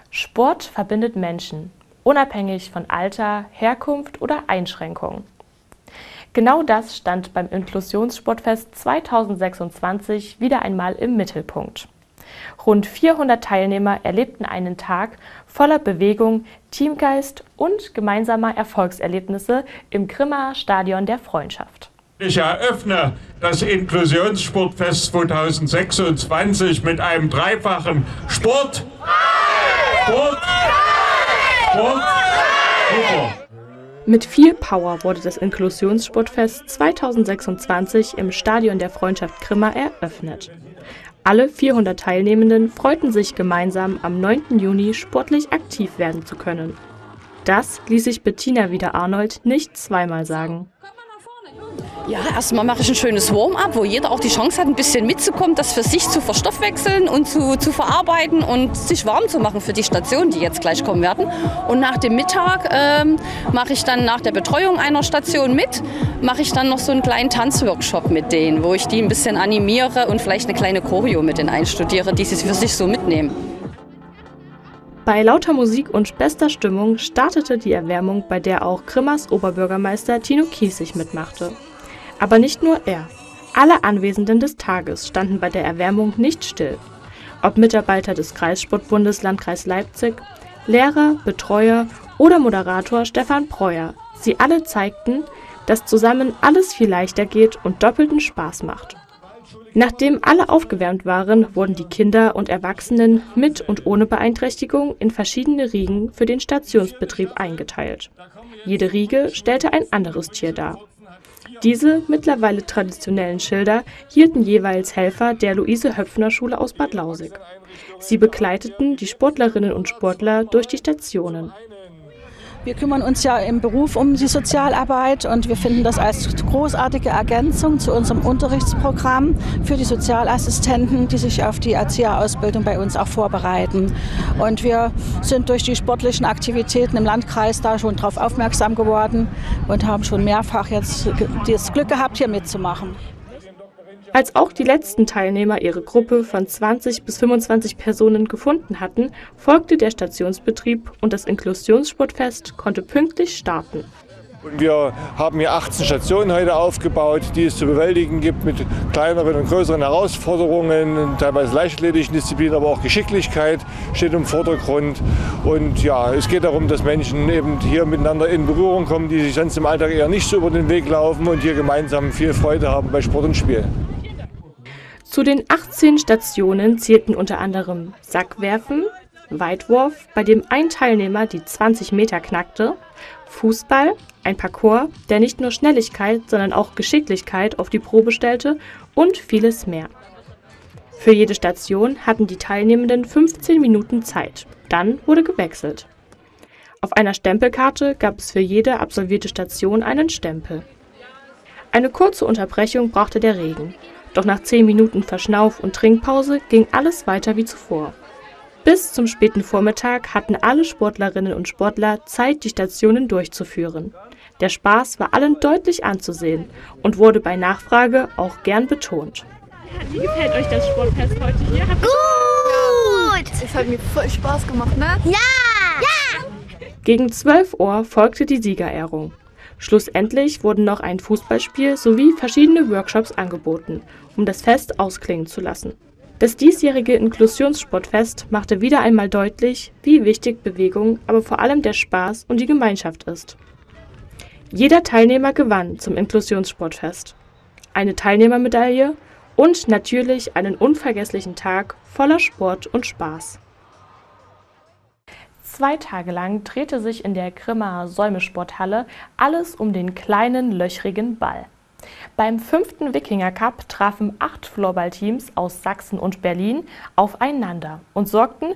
Sport verbindet Menschen, unabhängig von Alter, Herkunft oder Einschränkungen. Genau das stand beim Inklusionssportfest 2026 wieder einmal im Mittelpunkt. Rund 400 Teilnehmer erlebten einen Tag voller Bewegung, Teamgeist und gemeinsamer Erfolgserlebnisse im Grimmaer Stadion der Freundschaft. Ich eröffne das Inklusionssportfest 2026 mit einem dreifachen Sport, Sport, Sport, super. Mit viel Power wurde das Inklusionssportfest 2026 im Stadion der Freundschaft Grimma eröffnet. Alle 400 Teilnehmenden freuten sich gemeinsam, am 9. Juni sportlich aktiv werden zu können. Das ließ sich Bettina Wieder-Arnold nicht zweimal sagen. Ja, erstmal mache ich ein schönes Warm-up, wo jeder auch die Chance hat, ein bisschen mitzukommen, das für sich zu verstoffwechseln und zu verarbeiten und sich warm zu machen für die Stationen, die jetzt gleich kommen werden. Und nach dem Mittag mache ich dann nach der Betreuung einer Station mache ich dann noch so einen kleinen Tanzworkshop mit denen, wo ich die ein bisschen animiere und vielleicht eine kleine Choreo mit denen einstudiere, die sie für sich so mitnehmen. Bei lauter Musik und bester Stimmung startete die Erwärmung, bei der auch Grimmas Oberbürgermeister Tino Kiessig mitmachte. Aber nicht nur er. Alle Anwesenden des Tages standen bei der Erwärmung nicht still. Ob Mitarbeiter des Kreissportbundes Landkreis Leipzig, Lehrer, Betreuer oder Moderator Stefan Breuer, sie alle zeigten, dass zusammen alles viel leichter geht und doppelten Spaß macht. Nachdem alle aufgewärmt waren, wurden die Kinder und Erwachsenen mit und ohne Beeinträchtigung in verschiedene Riegen für den Stationsbetrieb eingeteilt. Jede Riege stellte ein anderes Tier dar. Diese mittlerweile traditionellen Schilder hielten jeweils Helfer der Luise-Höpfner-Schule aus Bad Lausick. Sie begleiteten die Sportlerinnen und Sportler durch die Stationen. Wir kümmern uns ja im Beruf um die Sozialarbeit und wir finden das als großartige Ergänzung zu unserem Unterrichtsprogramm für die Sozialassistenten, die sich auf die Erzieherausbildung bei uns auch vorbereiten. Und wir sind durch die sportlichen Aktivitäten im Landkreis da schon darauf aufmerksam geworden und haben schon mehrfach jetzt das Glück gehabt, hier mitzumachen. Als auch die letzten Teilnehmer ihre Gruppe von 20 bis 25 Personen gefunden hatten, folgte der Stationsbetrieb und das Inklusionssportfest konnte pünktlich starten. Wir haben hier 18 Stationen heute aufgebaut, die es zu bewältigen gibt mit kleineren und größeren Herausforderungen, teilweise leichtathletischen Disziplinen, aber auch Geschicklichkeit steht im Vordergrund. Und ja, es geht darum, dass Menschen eben hier miteinander in Berührung kommen, die sich sonst im Alltag eher nicht so über den Weg laufen und hier gemeinsam viel Freude haben bei Sport und Spiel. Zu den 18 Stationen zählten unter anderem Sackwerfen, Weitwurf, bei dem ein Teilnehmer die 20 Meter knackte, Fußball, ein Parcours, der nicht nur Schnelligkeit, sondern auch Geschicklichkeit auf die Probe stellte und vieles mehr. Für jede Station hatten die Teilnehmenden 15 Minuten Zeit. Dann wurde gewechselt. Auf einer Stempelkarte gab es für jede absolvierte Station einen Stempel. Eine kurze Unterbrechung brauchte der Regen. Doch nach 10 Minuten Verschnauf- und Trinkpause ging alles weiter wie zuvor. Bis zum späten Vormittag hatten alle Sportlerinnen und Sportler Zeit, die Stationen durchzuführen. Der Spaß war allen deutlich anzusehen und wurde bei Nachfrage auch gern betont. Wie gefällt euch das Sportfest heute hier? Gut! Es hat mir voll Spaß gemacht, ne? Ja! Ja! Gegen 12 Uhr folgte die Siegerehrung. Schlussendlich wurden noch ein Fußballspiel sowie verschiedene Workshops angeboten, um das Fest ausklingen zu lassen. Das diesjährige Inklusionssportfest machte wieder einmal deutlich, wie wichtig Bewegung, aber vor allem der Spaß und die Gemeinschaft ist. Jeder Teilnehmer gewann zum Inklusionssportfest. Eine Teilnehmermedaille und natürlich einen unvergesslichen Tag voller Sport und Spaß. 2 Tage lang drehte sich in der Grimmaer Säume-Sporthalle alles um den kleinen, löchrigen Ball. Beim 5. Wikinger Cup trafen 8 Floorball-Teams aus Sachsen und Berlin aufeinander und sorgten